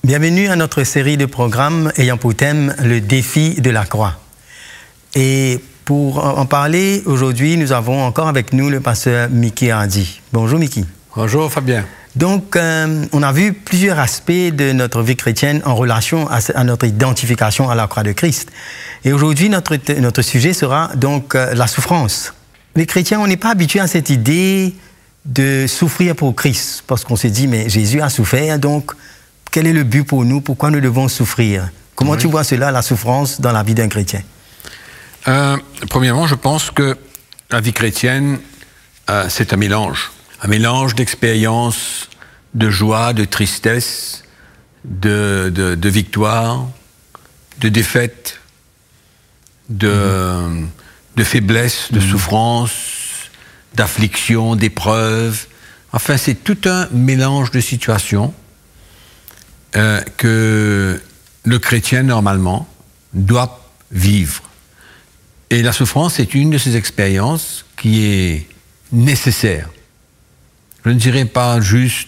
Bienvenue à notre série de programmes ayant pour thème le défi de la croix. Et pour en parler aujourd'hui, nous avons encore avec nous le pasteur Mickey Hardy. Bonjour Mickey. Bonjour Fabien. Donc, on a vu plusieurs aspects de notre vie chrétienne en relation à notre identification à la croix de Christ. Et aujourd'hui, notre sujet sera donc la souffrance. Les chrétiens, on n'est pas habitués à cette idée de souffrir pour Christ, parce qu'on se dit, mais Jésus a souffert, donc quel est le but pour nous? Pourquoi nous devons souffrir? Comment tu vois cela, la souffrance, dans la vie d'un chrétien? Premièrement, je pense que la vie chrétienne, c'est un mélange d'expériences, de joie, de tristesse, de victoire, de défaite, de faiblesse, de souffrance, d'affliction, d'épreuves. Enfin, c'est tout un mélange de situations que le chrétien, normalement, doit vivre. Et la souffrance est une de ces expériences qui est nécessaire. Je ne dirais pas juste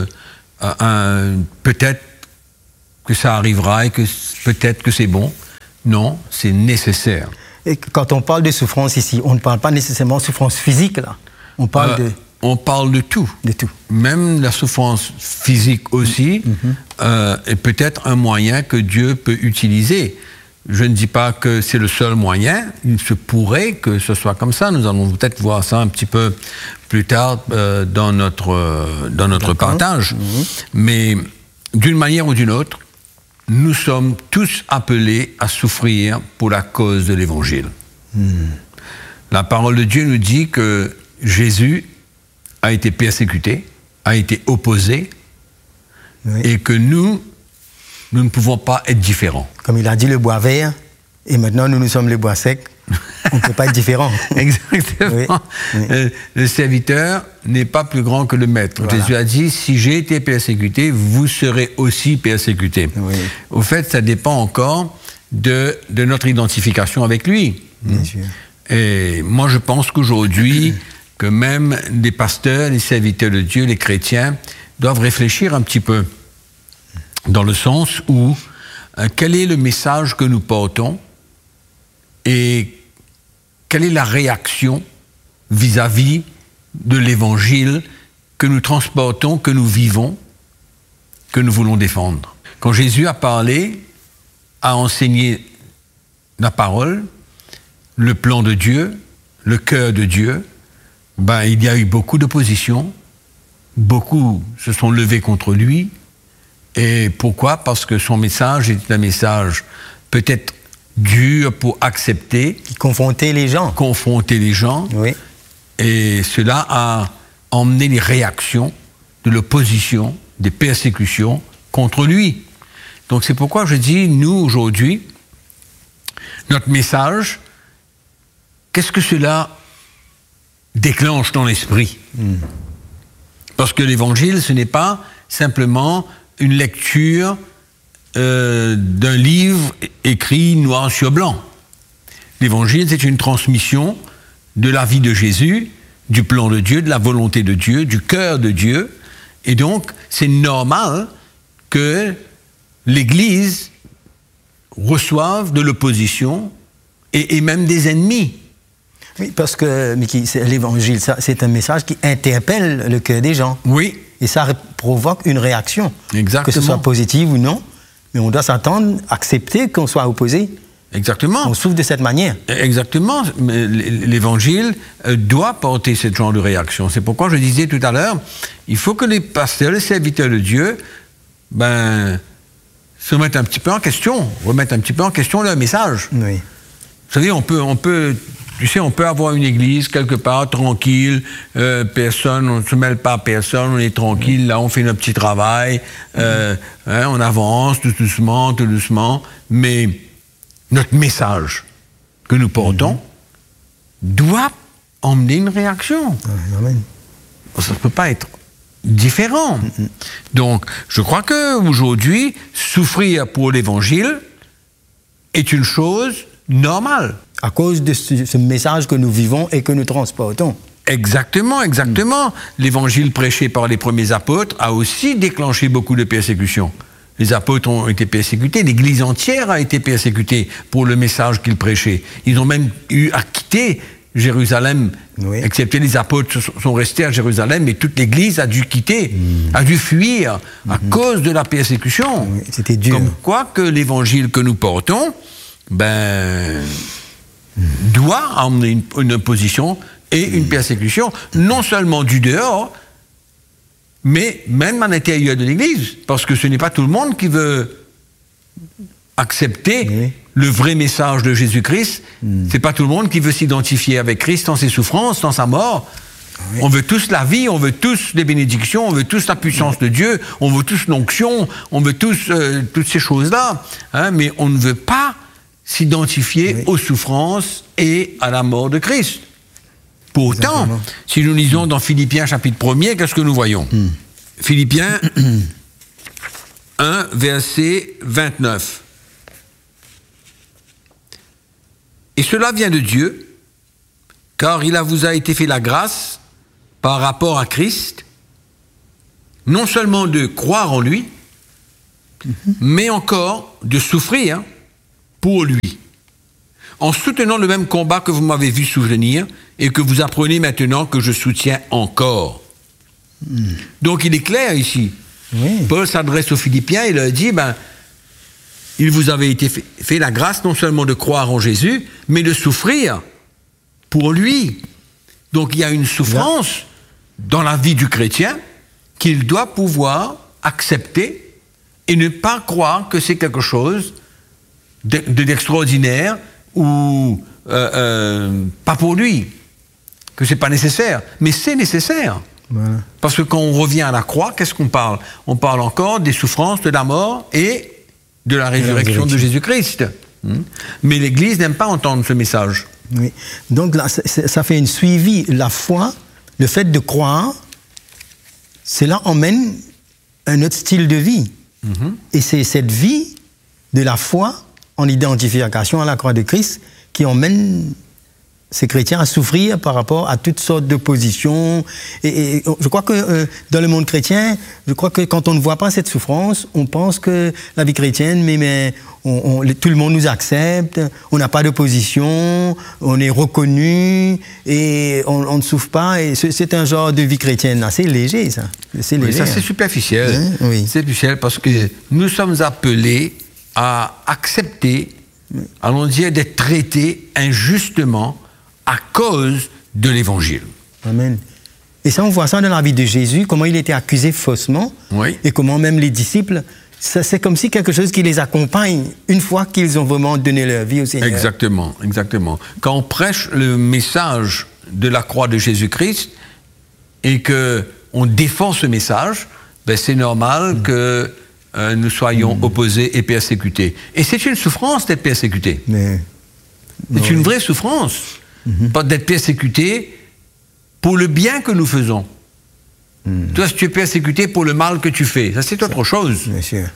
peut-être que ça arrivera et que peut-être que c'est bon. Non, c'est nécessaire. Et quand on parle de souffrance ici, on ne parle pas nécessairement de souffrance physique, là. On parle de... On parle de tout. De tout. Même la souffrance physique aussi est peut-être un moyen que Dieu peut utiliser. Je ne dis pas que c'est le seul moyen. Il se pourrait que ce soit comme ça. Nous allons peut-être voir ça un petit peu plus tard dans notre partage. Mais d'une manière ou d'une autre, nous sommes tous appelés à souffrir pour la cause de l'Évangile. La parole de Dieu nous dit que Jésus a été persécuté, a été opposé, et que nous ne pouvons pas être différents. Comme il a dit le bois vert, et maintenant nous sommes le bois sec, on ne peut pas être différents. Exactement. Oui. Le serviteur n'est pas plus grand que le maître. Voilà. Jésus a dit, si j'ai été persécuté, vous serez aussi persécutés. Oui. Au fait, ça dépend encore de notre identification avec lui. Bien sûr. Et moi, je pense qu'aujourd'hui, que même les pasteurs, les serviteurs de Dieu, les chrétiens, doivent réfléchir un petit peu dans le sens où quel est le message que nous portons et quelle est la réaction vis-à-vis de l'Évangile que nous transportons, que nous vivons, que nous voulons défendre. Quand Jésus a parlé, a enseigné la parole, le plan de Dieu, le cœur de Dieu, il y a eu beaucoup d'opposition, beaucoup se sont levés contre lui. Et pourquoi? Parce que son message est un message peut-être dur pour accepter. Confronter les gens. Oui. Et cela a emmené les réactions de l'opposition, des persécutions contre lui. Donc c'est pourquoi je dis, nous aujourd'hui, notre message, qu'est-ce que cela déclenche dans l'esprit? Parce que l'Évangile, ce n'est pas simplement une lecture d'un livre écrit noir sur blanc. L'Évangile, c'est une transmission de la vie de Jésus, du plan de Dieu, de la volonté de Dieu, du cœur de Dieu. Et donc, c'est normal que l'Église reçoive de l'opposition et même des ennemis. Oui, parce que, Mickey, l'Évangile, c'est un message qui interpelle le cœur des gens. Oui. Et ça provoque une réaction. Exactement. Que ce soit positive ou non, mais on doit s'attendre, accepter qu'on soit opposé. Exactement. On souffre de cette manière. Exactement. L'Évangile doit porter ce genre de réaction. C'est pourquoi je disais tout à l'heure, il faut que les pasteurs, les serviteurs de Dieu, se remettent un petit peu en question, leur message. Oui. Vous savez, on peut avoir une église quelque part, tranquille, personne, on ne se mêle pas à personne, on est tranquille, là on fait notre petit travail, on avance tout doucement, mais notre message que nous portons doit emmener une réaction. Amen. Ça ne peut pas être différent. Donc, je crois qu'aujourd'hui, souffrir pour l'Évangile est une chose normale. À cause de ce message que nous vivons et que nous transportons. Exactement. L'évangile prêché par les premiers apôtres a aussi déclenché beaucoup de persécutions. Les apôtres ont été persécutés, l'Église entière a été persécutée pour le message qu'ils prêchaient. Ils ont même eu à quitter Jérusalem, oui. Excepté les apôtres sont restés à Jérusalem, et toute l'Église a dû quitter, a dû fuir à cause de la persécution. Oui, c'était dur. Comme quoi que l'Évangile que nous portons, doit amener une opposition et une persécution, non seulement du dehors, mais même à l'intérieur de l'Église, parce que ce n'est pas tout le monde qui veut accepter le vrai message de Jésus-Christ. C'est pas tout le monde qui veut s'identifier avec Christ dans ses souffrances, dans sa mort. Oui. On veut tous la vie, on veut tous les bénédictions, on veut tous la puissance de Dieu, on veut tous l'onction, on veut tous toutes ces choses-là, hein, mais on ne veut pas s'identifier aux souffrances et à la mort de Christ. Pourtant, exactement. Si nous lisons dans Philippiens chapitre 1er, qu'est-ce que nous voyons? Philippiens 1, verset 29. Et cela vient de Dieu, car il vous a été fait la grâce par rapport à Christ, non seulement de croire en lui, mais encore de souffrir pour lui, en soutenant le même combat que vous m'avez vu soutenir et que vous apprenez maintenant que je soutiens encore. Donc il est clair ici. Oui. Paul s'adresse aux Philippiens et leur dit, il vous avait été fait la grâce non seulement de croire en Jésus, mais de souffrir pour lui. Donc il y a une souffrance dans la vie du chrétien qu'il doit pouvoir accepter et ne pas croire que c'est quelque chose d'extraordinaire ou pas pour lui, que c'est pas nécessaire. Mais c'est nécessaire. Voilà. Parce que quand on revient à la croix, qu'est-ce qu'on parle? On parle encore des souffrances, de la mort et de la résurrection de Jésus-Christ. Mais l'Église n'aime pas entendre ce message. Oui. Donc là, ça fait une suivi. La foi, le fait de croire, cela emmène un autre style de vie. Et c'est cette vie de la foi en identification à la croix de Christ qui emmène ces chrétiens à souffrir par rapport à toutes sortes d'oppositions. Et je crois que dans le monde chrétien, je crois que quand on ne voit pas cette souffrance, on pense que la vie chrétienne, tout le monde nous accepte, on n'a pas d'opposition, on est reconnu et on ne souffre pas. Et c'est un genre de vie chrétienne assez léger, ça. C'est léger. Oui, ça, c'est superficiel. Oui. C'est superficiel parce que nous sommes appelés à accepter, allons dire, d'être traités injustement à cause de l'Évangile. Amen. Et ça, on voit ça dans la vie de Jésus, comment il était accusé faussement, et comment même les disciples, c'est comme si quelque chose qui les accompagne une fois qu'ils ont vraiment donné leur vie au Seigneur. Exactement, exactement. Quand on prêche le message de la croix de Jésus-Christ et qu'on défend ce message, c'est normal que nous soyons opposés et persécutés. Et c'est une souffrance d'être persécuté. C'est une vraie souffrance. Pas d'être persécuté pour le bien que nous faisons. Toi, si tu es persécuté pour le mal que tu fais, ça c'est autre chose. Bien sûr.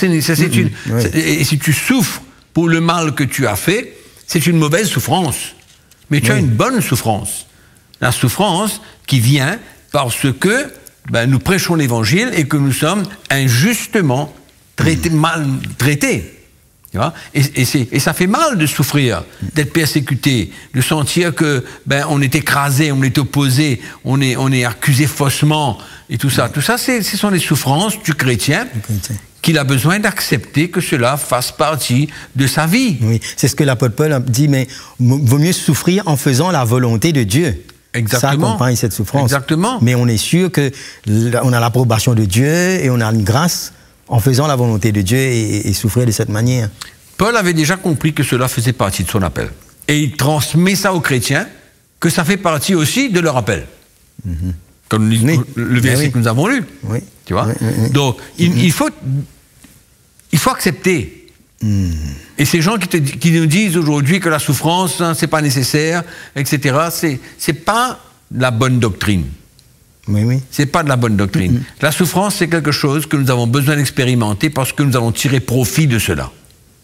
Et si tu souffres pour le mal que tu as fait, c'est une mauvaise souffrance. Mais tu as une bonne souffrance. La souffrance qui vient parce que nous prêchons l'Évangile et que nous sommes injustement maltraités. Et ça fait mal de souffrir, d'être persécuté, de sentir que on est écrasé, on est opposé, on est accusé faussement et tout ça. Tout ça, ce sont les souffrances du chrétien qu'il a besoin d'accepter que cela fasse partie de sa vie. Oui, c'est ce que l'apôtre Paul a dit, mais vaut mieux souffrir en faisant la volonté de Dieu. Exactement. Ça accompagne cette souffrance. Exactement. Mais on est sûr qu'on a l'approbation de Dieu et on a une grâce en faisant la volonté de Dieu et souffrir de cette manière. Paul avait déjà compris que cela faisait partie de son appel. Et il transmet ça aux chrétiens, que ça fait partie aussi de leur appel. Comme le verset que nous avons lu. Oui. Tu vois? Donc, il faut accepter. Et ces gens qui nous disent aujourd'hui que la souffrance, c'est pas nécessaire, etc., c'est pas la bonne doctrine. C'est pas de la bonne doctrine. La souffrance, c'est quelque chose que nous avons besoin d'expérimenter parce que nous allons tirer profit de cela.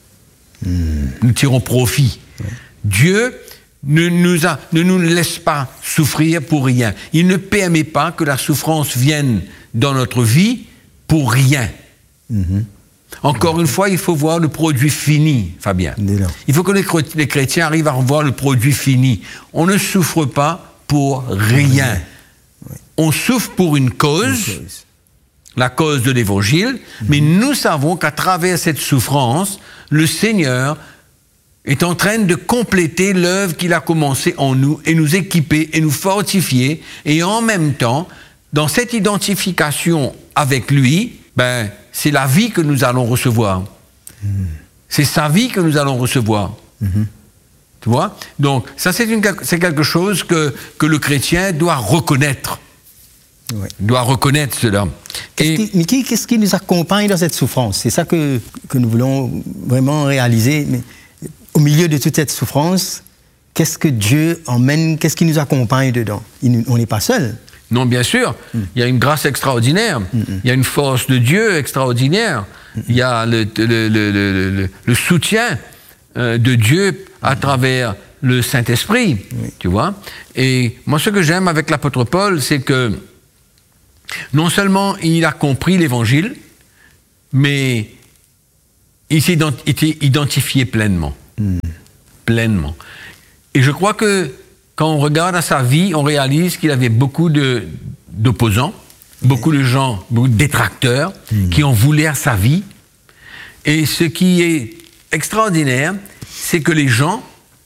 Nous tirons profit. Dieu ne nous laisse pas souffrir pour rien. Il ne permet pas que la souffrance vienne dans notre vie pour rien. Encore une fois, il faut voir le produit fini, Fabien. Il faut que les chrétiens arrivent à voir le produit fini. On ne souffre pas pour rien. On souffre pour une cause, la cause de l'Évangile, mais nous savons qu'à travers cette souffrance, le Seigneur est en train de compléter l'œuvre qu'il a commencée en nous et nous équiper et nous fortifier. Et en même temps, dans cette identification avec lui, c'est la vie que nous allons recevoir. C'est sa vie que nous allons recevoir. Tu vois? Donc, ça, c'est quelque chose que le chrétien doit reconnaître. Ouais. Doit reconnaître cela. Qu'est-ce qui nous accompagne dans cette souffrance? C'est ça que nous voulons vraiment réaliser. Mais au milieu de toute cette souffrance, qu'est-ce que Dieu emmène? Qu'est-ce qui nous accompagne dedans? On n'est pas seul. Non, bien sûr. Il y a une grâce extraordinaire. Il y a une force de Dieu extraordinaire. Il y a le soutien de Dieu à travers le Saint-Esprit. Tu vois? Et moi, ce que j'aime avec l'apôtre Paul, c'est que non seulement il a compris l'Évangile, mais il s'est identifié pleinement. Pleinement. Et je crois que quand on regarde à sa vie, on réalise qu'il avait beaucoup d'opposants, beaucoup de gens, beaucoup de détracteurs qui en voulaient à sa vie. Et ce qui est extraordinaire, c'est que les gens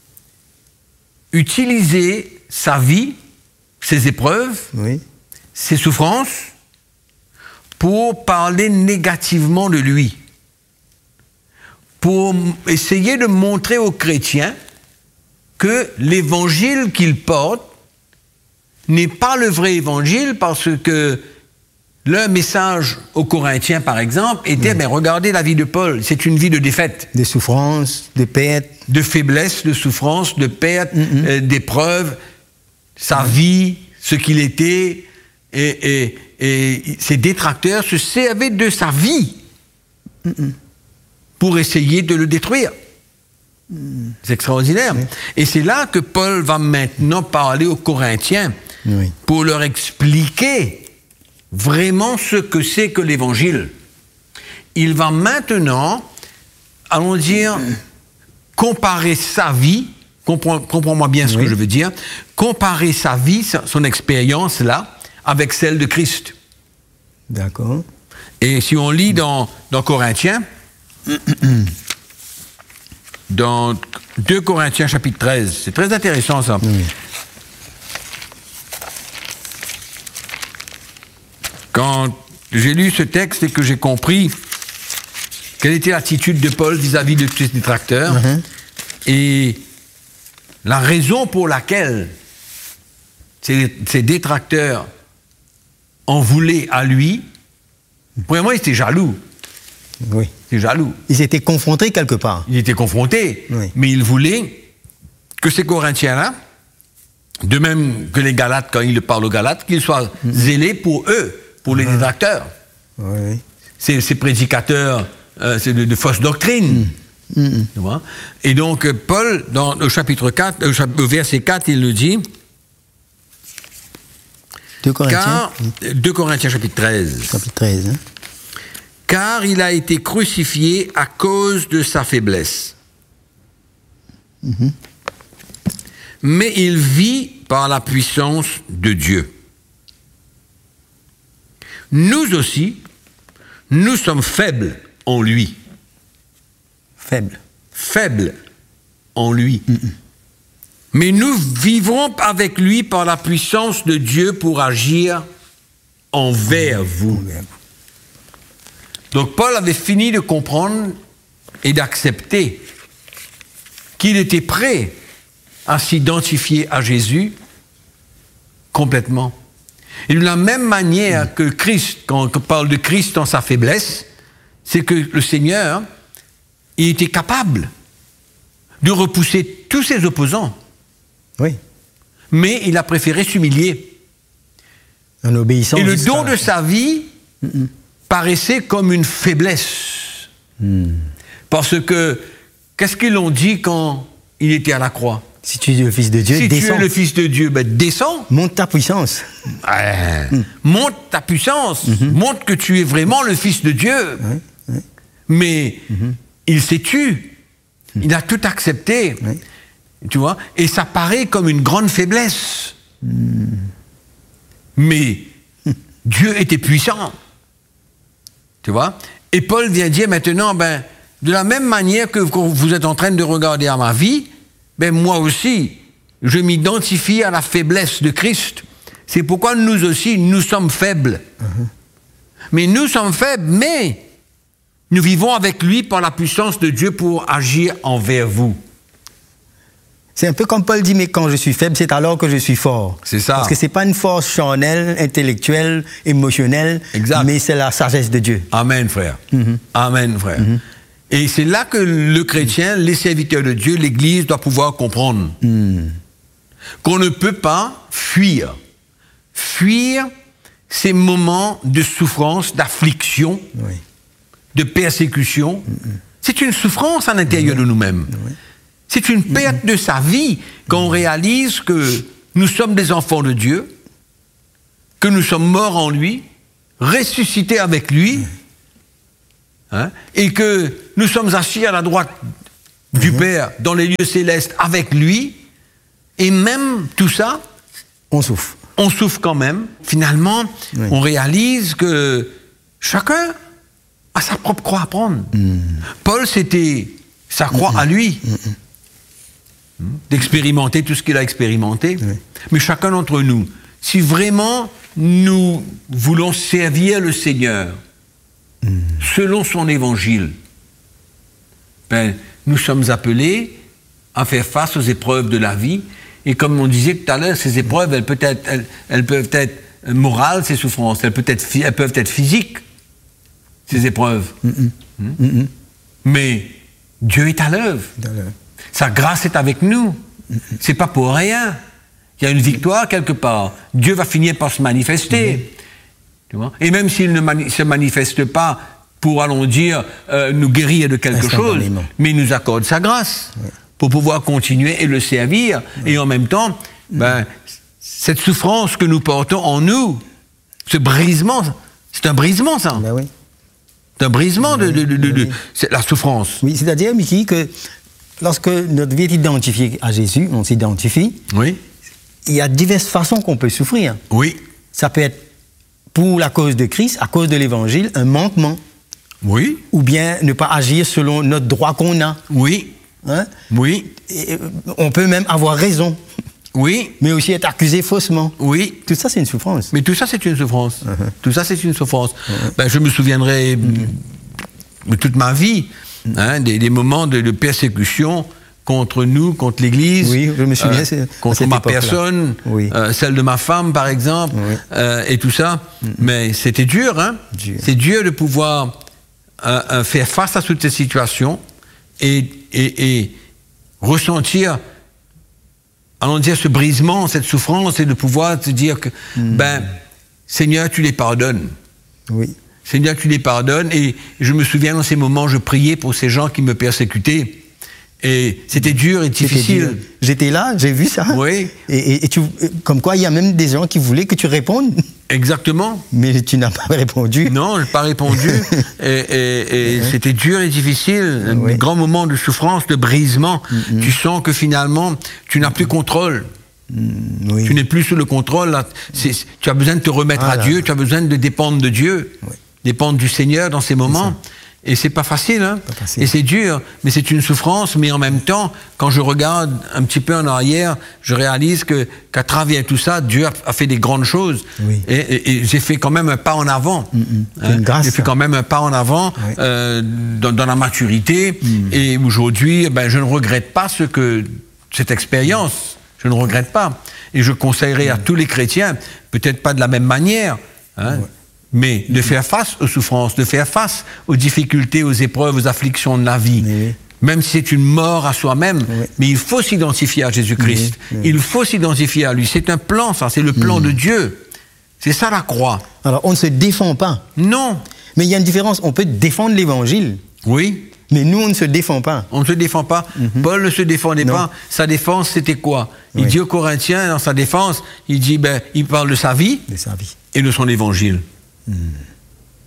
utilisaient sa vie, ses épreuves, ses souffrances, pour parler négativement de lui, pour essayer de montrer aux chrétiens que l'évangile qu'il porte n'est pas le vrai évangile, parce que le message aux Corinthiens, par exemple, était, regardez la vie de Paul, c'est une vie de défaite. De souffrance, de perte. De faiblesse, de souffrance, de perte, d'épreuves, sa vie, ce qu'il était, et ses détracteurs se servaient de sa vie pour essayer de le détruire. C'est extraordinaire. Et c'est là que Paul va maintenant parler aux Corinthiens pour leur expliquer vraiment ce que c'est que l'Évangile. Il va maintenant, allons dire, comparer sa vie, comprends-moi bien ce que je veux dire, comparer sa vie, son expérience là, avec celle de Christ. D'accord. Et si on lit dans Corinthiens, dans 2 Corinthiens chapitre 13, c'est très intéressant ça. Quand j'ai lu ce texte et que j'ai compris quelle était l'attitude de Paul vis-à-vis de ses détracteurs, et la raison pour laquelle ces détracteurs en voulaient à lui, premièrement, il était jaloux. Oui. Il était jaloux. Ils étaient confrontés quelque part. Il était confronté, mais il voulait que ces Corinthiens-là, de même que les Galates, quand il parle aux Galates, qu'ils soient zélés pour eux, pour les détracteurs. Ces prédicateurs de fausses doctrines. Tu vois? Et donc, Paul, dans le chapitre 4, au verset 4, il le dit. 2 Corinthiens. 2 Corinthiens, chapitre 13. Chapitre 13. Car il a été crucifié à cause de sa faiblesse. Mais il vit par la puissance de Dieu. Nous aussi, nous sommes faibles en lui. Faibles en lui. Mais nous vivrons avec lui par la puissance de Dieu pour agir envers vous. Donc Paul avait fini de comprendre et d'accepter qu'il était prêt à s'identifier à Jésus complètement. Et de la même manière que Christ, quand on parle de Christ dans sa faiblesse, c'est que le Seigneur, il était capable de repousser tous ses opposants. Oui. Mais il a préféré s'humilier. En obéissant. Et le don de sa vie paraissait comme une faiblesse. Parce que, qu'est-ce qu'ils l'ont dit quand il était à la croix? Si tu es le Fils de Dieu, descends. Si tu es le Fils de Dieu, descends. Monte ta puissance. Monte ta puissance. Montre que tu es vraiment le Fils de Dieu. mais il s'est tu. Il a tout accepté. Oui. Tu vois? Et ça paraît comme une grande faiblesse. Mais Dieu était puissant. Tu vois? Et Paul vient dire maintenant, de la même manière que vous êtes en train de regarder à ma vie, moi aussi, je m'identifie à la faiblesse de Christ. C'est pourquoi nous aussi, nous sommes faibles. Mais nous sommes faibles, mais nous vivons avec lui par la puissance de Dieu pour agir envers vous. C'est un peu comme Paul dit, mais quand je suis faible, c'est alors que je suis fort. C'est ça. Parce que c'est pas une force charnelle, intellectuelle, émotionnelle, exact. Mais c'est la sagesse de Dieu. Amen, frère. Amen, frère. Et c'est là que le chrétien, les serviteurs de Dieu, l'Église doit pouvoir comprendre qu'on ne peut pas fuir. Fuir ces moments de souffrance, d'affliction, de persécution. C'est une souffrance à l'intérieur de nous-mêmes. C'est une perte de sa vie quand on réalise que nous sommes des enfants de Dieu, que nous sommes morts en lui, ressuscités avec lui, et que nous sommes assis à la droite du Père dans les lieux célestes avec lui, et même tout ça, on souffre. On souffre quand même. Finalement, on réalise que chacun a sa propre croix à prendre. Paul, c'était sa croix à lui. D'expérimenter tout ce qu'il a expérimenté. Mais chacun d'entre nous, si vraiment nous voulons servir le Seigneur selon son évangile, nous sommes appelés à faire face aux épreuves de la vie. Et comme on disait tout à l'heure, ces épreuves, elles peuvent être morales, ces souffrances, elles peuvent être physiques, ces épreuves. Mais Dieu est à l'œuvre. Sa grâce est avec nous. C'est pas pour rien. Il y a une victoire quelque part. Dieu va finir par se manifester. Tu vois? Et même s'il ne se manifeste pas pour, allons dire, nous guérir de quelque chose, mais il nous accorde sa grâce pour pouvoir continuer et le servir. Et en même temps, cette souffrance que nous portons en nous, ce brisement, c'est un brisement, ça. C'est un brisement de la souffrance. Oui, c'est-à-dire, Mickey, que lorsque notre vie est identifiée à Jésus, on s'identifie, il y a diverses façons qu'on peut souffrir. Oui. Ça peut être pour la cause de Christ, à cause de l'Évangile, un manquement. Oui. Ou bien ne pas agir selon notre droit qu'on a. Oui. Oui. Et on peut même avoir raison. Oui. Mais aussi être accusé faussement. Oui. Tout ça, c'est une souffrance. Mais tout ça, c'est une souffrance. Tout ça, c'est une souffrance. Je me souviendrai de toute ma vie, des moments de persécution contre nous, contre l'Église. Oui, je me souviens. Contre ma personne, celle de ma femme, par exemple, et tout ça. Mais c'était dur, C'est dur de pouvoir faire face à toutes ces situations et ressentir, allons dire, ce brisement, cette souffrance, et de pouvoir te dire que, Seigneur, tu les pardonnes. Oui. Seigneur, tu les pardonnes. Et je me souviens, dans ces moments, je priais pour ces gens qui me persécutaient. Et c'était dur et difficile. J'étais là, j'ai vu ça. Oui. Et comme quoi, il y a même des gens qui voulaient que tu répondes. Exactement. Mais tu n'as pas répondu. Non, je n'ai pas répondu. et c'était dur et difficile. Un grand moment de souffrance, de brisement. Tu sens que finalement, tu n'as plus contrôle. Tu n'es plus sous le contrôle. Là. Tu as besoin de te remettre à Dieu. Tu as besoin de dépendre de Dieu. Dépendre du Seigneur dans ces moments. Et c'est pas facile, Pas facile. Et c'est dur, mais c'est une souffrance. Mais en même temps, quand je regarde un petit peu en arrière, je réalise qu'à travers tout ça, Dieu a fait des grandes choses. Et j'ai fait quand même un pas en avant. C'est une grâce. J'ai fait quand même un pas en avant dans la maturité. Et aujourd'hui, je ne regrette pas cette expérience. Je ne regrette pas. Et je conseillerais à tous les chrétiens, peut-être pas de la même manière, mais de faire face aux souffrances, de faire face aux difficultés, aux épreuves, aux afflictions de la vie. Même si c'est une mort à soi-même, mais il faut s'identifier à Jésus-Christ. Il faut s'identifier à lui. C'est un plan, ça, c'est le plan de Dieu. C'est ça la croix. Alors, on ne se défend pas. Non. Mais il y a une différence. On peut défendre l'Évangile. Oui. Mais nous, on ne se défend pas. On ne se défend pas. Paul ne se défendait pas. Sa défense, c'était quoi? Il dit aux Corinthiens, dans sa défense, il dit, il parle de sa vie. De sa vie. Et de son évangile.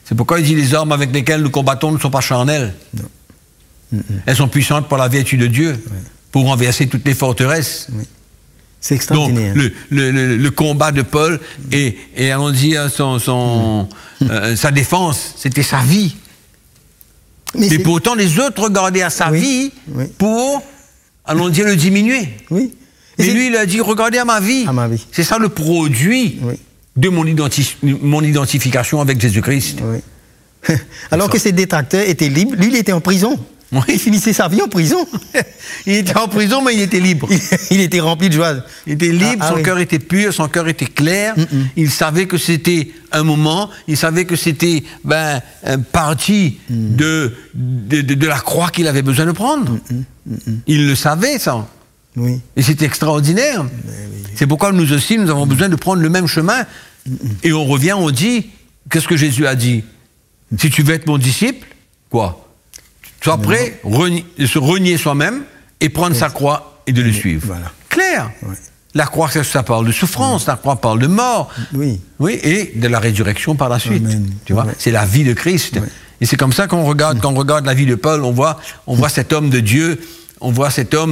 C'est pourquoi il dit les armes avec lesquelles nous combattons ne sont pas charnelles. Elles sont puissantes par la vertu de Dieu, pour renverser toutes les forteresses. Oui. C'est extraordinaire. Donc, le combat de Paul et allons dire sa défense, c'était sa vie. Mais pourtant, les autres regardaient à sa vie pour, allons dire, le diminuer. Oui. Et lui, il a dit, regardez à ma vie. À ma vie. C'est ça le produit de mon identification avec Jésus-Christ. Oui. Alors que ses détracteurs étaient libres, lui, il était en prison. Oui. Il finissait sa vie en prison. Il était en prison, mais il était libre. Il était rempli de joie. Il était libre, son cœur était pur, son cœur était clair. Il savait que c'était un moment, il savait que c'était partie de la croix qu'il avait besoin de prendre. Il le savait, ça. Oui. Et c'est extraordinaire. C'est pourquoi nous aussi, nous avons besoin de prendre le même chemin. Et on revient, on dit, qu'est-ce que Jésus a dit? Si tu veux être mon disciple, quoi? Sois prêt de se renier soi-même et prendre sa croix et de le suivre. Voilà. Clair. Ouais. La croix, ça parle de souffrance, la croix parle de mort. Oui, et de la résurrection par la suite. Amen. Tu vois, c'est la vie de Christ. Ouais. Et c'est comme ça qu'on regarde, quand on regarde la vie de Paul, on voit cet homme de Dieu, on voit cet homme